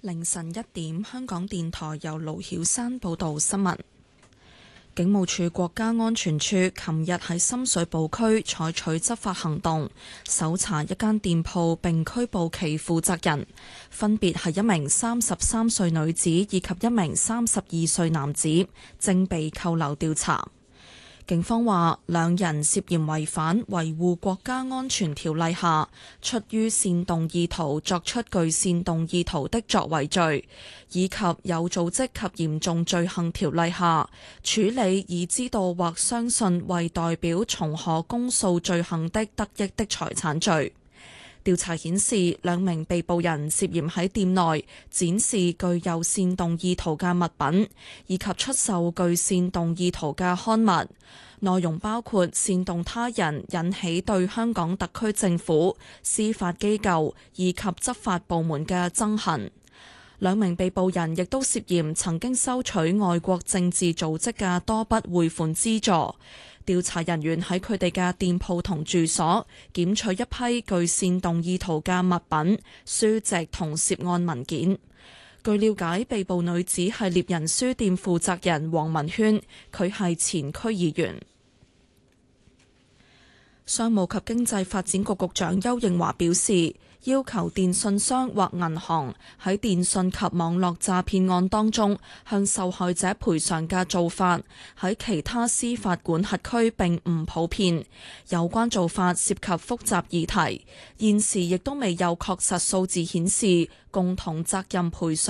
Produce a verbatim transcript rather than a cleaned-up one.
凌晨一點，香港電台由盧曉山報道新聞。警務處國家安全處琴日喺深水埗區採取執法行動，搜查一間店鋪並拘捕其負責人，分別係一名三十三歲女子以及一名三十二歲男子，正被扣留調查。警方話，兩人涉嫌違反維護國家安全條例下出於煽動意圖作出具煽動意圖的作為罪，以及有組織及嚴重罪行條例下處理已知道或相信為代表從可公訴罪行的得益的財產罪。調查顯示，兩名被捕人涉嫌喺店內展示具有煽動意圖嘅物品，以及出售具煽動意圖嘅刊物，內容包括煽動他人引起對香港特區政府、司法機構以及執法部門嘅憎恨。兩名被捕人亦都涉嫌曾經收取外國政治組織嘅多筆匯款資助。調查人員喺佢哋嘅店鋪同住所檢取一批具煽動意圖嘅物品、書籍同涉案文件。據了解，被捕女子係獵人書店負責人黃文軒，佢係前區議員。商務及經濟發展局局長邱應華表示，要求電信商或銀行喺電信及網絡詐騙案當中向受害者賠償嘅做法，喺其他司法管轄區並唔普遍。有關做法涉及複雜議題，現時亦都未有確實數字顯示共同責任賠償